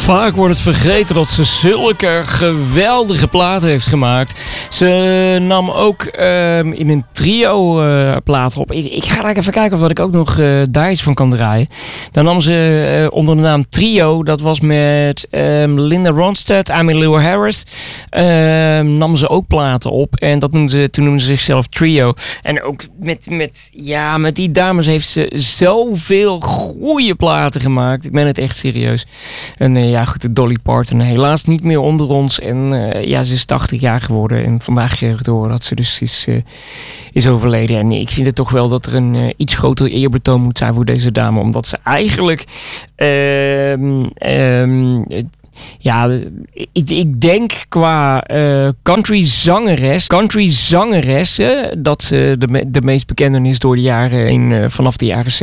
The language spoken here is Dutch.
Vaak wordt het vergeten dat ze zulke geweldige platen heeft gemaakt. Ze nam ook in een trio platen op. Ik ga daar even kijken of ik ook nog daar iets van kan draaien. Dan nam ze onder de naam Trio. Dat was met Linda Ronstadt, Emmylou Harris. Nam ze ook platen op. En toen noemden ze zichzelf Trio. En ook met die dames heeft ze zoveel goede platen gemaakt. Ik ben het echt serieus. En goed, de Dolly Parton helaas niet meer onder ons. En ze is 80 jaar geworden. En vandaag kreeg ik door dat ze dus is overleden. En ik vind het toch wel dat er een iets groter eerbetoon moet zijn voor deze dame. Omdat ze eigenlijk... ik denk qua country zangeres dat ze de meest bekende is door de jaren vanaf de jaren 60.